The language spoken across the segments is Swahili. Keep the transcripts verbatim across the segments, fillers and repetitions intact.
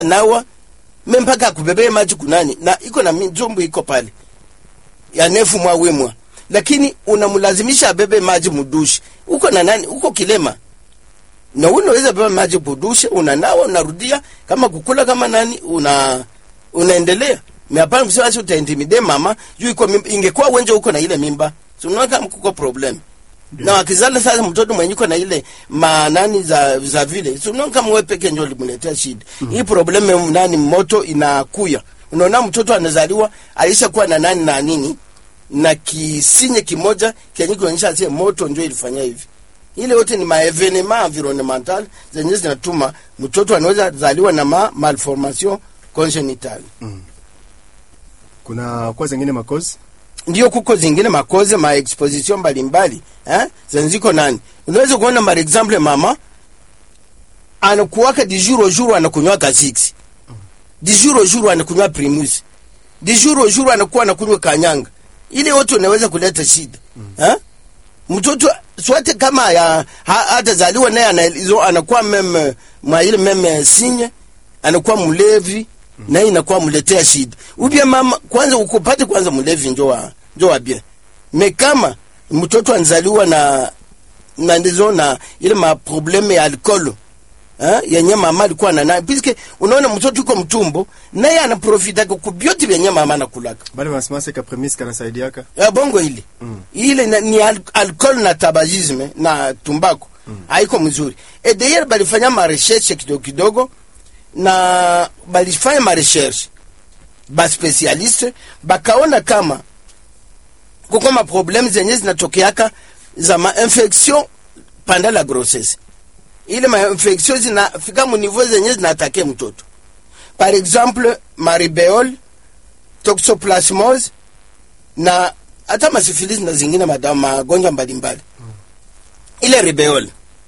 nawa mpaka kubebe maji kunani na iko na mjumbu iko pale ya nefu mwa wemwa, lakini unamlazimisha abebe maji mudushi. Uko na nani? Uko kilema. Na unaweza beba maji budushe, unanawa, unarudia kama kukula kama nani, una unaendelea. Hapana msiwasi utaintimide mama, juu iko ingekuwa wenje uko na ile mimba. So unaona kama kuko problem. Yeah. Na wakizala sasa mtoto mwenye uko na ile manani za za vile. So unaona kama wewe peke ndio limuletea shida. Mm-hmm. Hii problem nani moto inakuya. Unaona mtoto anazaliwa alishakuwa na nani na nini na kisinye kimoja kenye kuonyesha ati moto ndio ilifanya hivi. Ile yote ni maevenema environnemental zenye zinatuma mtoto anaweza zaliwa na ma malformation congenital. Mm. Kuna kwa zingine makozi? Ndio kuko zingine makozi ma exposition mbalimbali, eh? Zenziko nani? Unaweza kuona par exemple mama anakuwaka di jour au jour anakunywa ka six. Di jour au jour anakunywa primus. Di jour au jour anakuwa anakunywa kanyanga. Ile yote unaweza kuleta shida. Mm. Eh? Mtoto swate kama ya hata zaliwa naye analizo anakuwa meme mwa ile meme sinye, anakuwa mlevi. Mm. Na inakuwa mletea shida. Ubia mama kwanza ukupate kwanza mlevi njoa njoa bia. Me kama mtoto anzaliwa na na ndizo na ile ma probleme ya alcool. Eh? Yenye mama alikuwa na nayo. Piske unaona mtoto uko mtumbo naye anaprofita kwa beauty yenye mama anakulaka. Bali wasimase ka premise kana saidiaka. Ya bongo ile. Mm. Ile na, ni al alcool na tabagisme na tumbako. Mm. Haiko mzuri. E d'ailleurs balifanya ma recherche kidogo kidogo na balifanya ma recherche ba specialiste bakaona kama kuko ma problème zenye zinatokeaka za ma infection pendant la grossesse. Ile ma infection zinafika mu niveau zenye zinatake mtoto. Par exemple, ma rubéole, toxoplasmose na hata ma syphilis na zingine madama magonjwa mbalimbali. Mm. Ile rubéole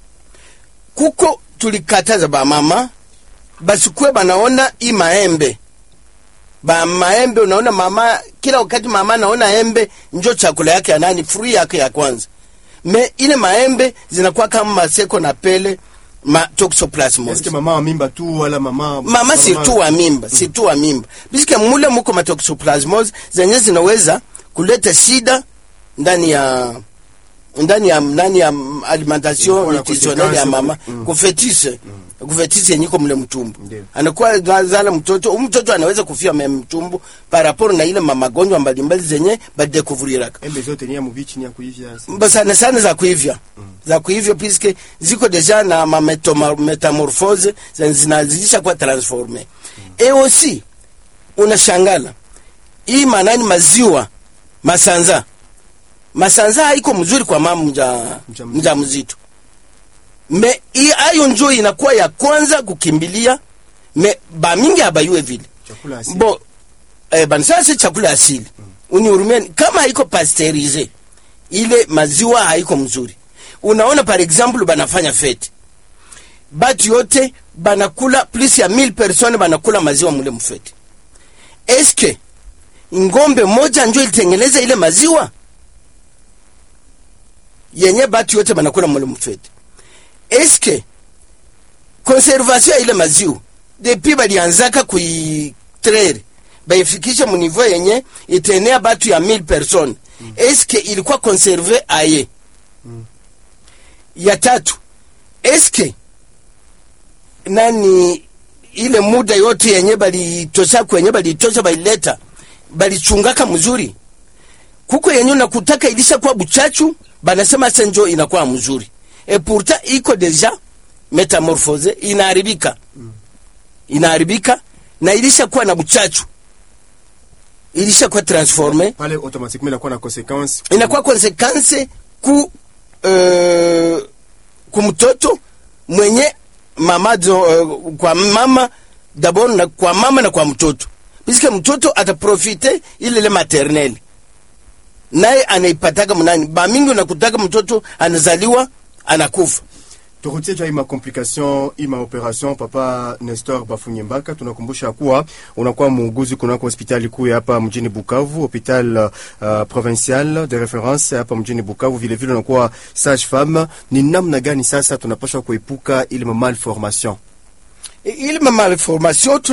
kuko tulikataza ba mama basikwe banaona hii maembe. Ba maembe unaona mama kila wakati mama anaona embe njo chakula yake ya nani, fruit yake ya kwanza. Me ile maembe zinakuwa kama maseko na pele ma toxoplasmose. Eske mama wa mimba tu wala mama mama si tu wa mimba, mm. si tu wa mimba. Bisike mule muko ma toxoplasmose zenye zinaweza kuleta shida ndani ya ndani ya ndani ya alimentation nutritionnelle ya mama, mm. kufetise mm. kufetise yenye mule mtumbo. Ndiyo. Anakuwa zala mtoto, mtoto anaweza kufia meme mtumbo par rapport na ile magonjwa mbalimbali zenye ba découvriraka. Embe zote ni ya mubichi ni ya kuivya. Basa sana za kuivya. Mm. Za kuivya piske ziko deja na ma metamorphose zinazidisha kwa transformer. Mm. Et aussi unashangala hii manani maziwa masanza masanza haiko mzuri kwa mama mja mja mzito. Me ayo njo inakuwa ya kwanza kukimbilia. Me ba mingi abayue vile chakula asili bo eh bansasa chakula asili. Mm. Uniurumiani kama haiko pasteurize ile maziwa haiko mzuri. Unaona par exemple banafanya fete batu yote banakula plus ya mille personnes banakula maziwa mule mfete. Eske ngombe moja njo ilitengeneza ile maziwa yenye batu yote banakula mule mfete? Eske conservation ile maziwa depuis balianzaka kuitraire baifikisha mu niveau yenye itenea batu ya mille personnes? Mm. Eske ilikuwa conserve aye? Mm. Ya tatu, eske nani ile muda yote yenye bali tosha kwenye bali tosha baileta bali chungaka mzuri? Kuko yenye nakutaka ilisha kwa buchachu banasema senjo inakuwa mzuri. E pourtant iko deja metamorphose inaharibika. Mm. Inaharibika na ilisha kuwa na buchachu. Ilisha kuwa transforme. Pale automatiquement inakuwa na consequence. Inakuwa consequence ku uh, kumtoto mwenye mama do, uh, kwa mama d'abord na kwa mama na kwa mtoto. Bisika mtoto ataprofite ile ile maternelle. Naye anaipataka mnani. Ba mingi unakutaka mtoto anazaliwa anakufa. Turutie jua ima complication, ima operation, Papa Nestor Bafunyembaka. Tunakumbusha kuwa unakuwa muuguzi kunako hospitali kuu hapa mjini Bukavu, hospital uh, provincial de référence hapa mjini Bukavu. Vile vile unakuwa sage femme. Ni namna gani sasa tunapaswa kuepuka ile malformation? ile malformation